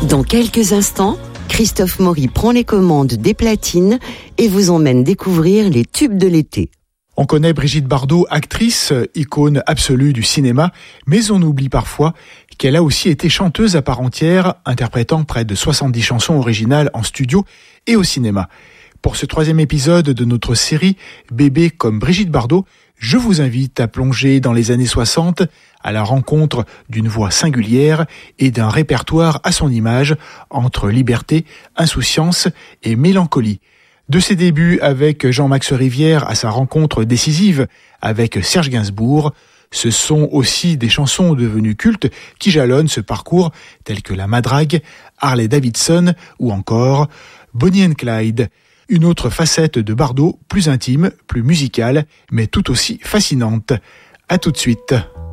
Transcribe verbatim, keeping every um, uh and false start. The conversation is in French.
Dans quelques instants, Christophe Maury prend les commandes des platines et vous emmène découvrir les tubes de l'été. On connaît Brigitte Bardot, actrice, icône absolue du cinéma, mais on oublie parfois qu'elle a aussi été chanteuse à part entière, interprétant près de soixante-dix chansons originales en studio et au cinéma. Pour ce troisième épisode de notre série Bébé comme Brigitte Bardot, je vous invite à plonger dans les années soixante à la rencontre d'une voix singulière et d'un répertoire à son image entre liberté, insouciance et mélancolie. De ses débuts avec Jean-Max Rivière à sa rencontre décisive avec Serge Gainsbourg, ce sont aussi des chansons devenues cultes qui jalonnent ce parcours tels que La Madrague, Harley Davidson ou encore Bonnie and Clyde. Une autre facette de Bardot, plus intime, plus musicale, mais tout aussi fascinante. À tout de suite.